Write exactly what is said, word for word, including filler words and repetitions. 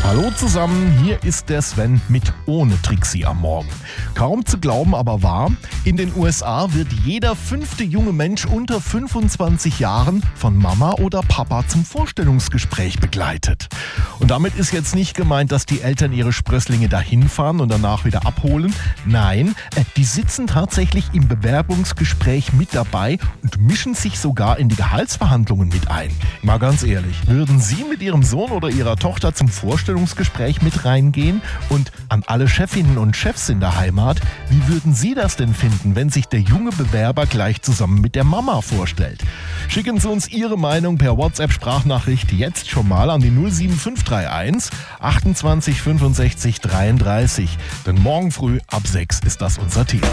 Hallo zusammen, hier ist der Sven mit Ohne Trixie am Morgen. Kaum zu glauben, aber wahr, in den U S A wird jeder fünfte junge Mensch unter fünfundzwanzig Jahren von Mama oder Papa zum Vorstellungsgespräch begleitet. Und damit ist jetzt nicht gemeint, dass die Eltern ihre Sprösslinge dahin fahren und danach wieder abholen. Nein, die sitzen tatsächlich im Bewerbungsgespräch mit dabei und mischen sich sogar in die Gehaltsverhandlungen mit ein. Mal ganz ehrlich, würden Sie mit Ihrem Sohn oder Ihrer Tochter zum Vorstellungsgespräch mit reingehen? Und an alle Chefinnen und Chefs in der Heimat, wie würden Sie das denn finden, wenn sich der junge Bewerber gleich zusammen mit der Mama vorstellt? Schicken Sie uns Ihre Meinung per WhatsApp-Sprachnachricht jetzt schon mal an die null sieben fünf drei eins achtundzwanzig fünfundsechzig dreiunddreißig. Denn morgen früh ab sechs ist das unser Thema.